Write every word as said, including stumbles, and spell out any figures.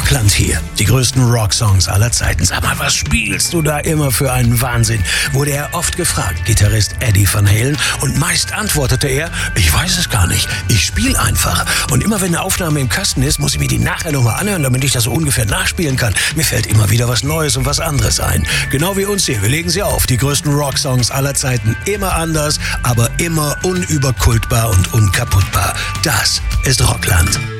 Rockland hier. Die größten Rocksongs aller Zeiten. Sag mal, was spielst du da immer für einen Wahnsinn? Wurde er oft gefragt, Gitarrist Eddie Van Halen. Und meist antwortete er, ich weiß es gar nicht. Ich spiele einfach. Und immer wenn eine Aufnahme im Kasten ist, muss ich mir die nachher nochmal anhören, damit ich das so ungefähr nachspielen kann. Mir fällt immer wieder was Neues und was anderes ein. Genau wie uns hier. Wir legen sie auf. Die größten Rocksongs aller Zeiten. Immer anders, aber immer unüberkultbar und unkaputtbar. Das ist Rockland.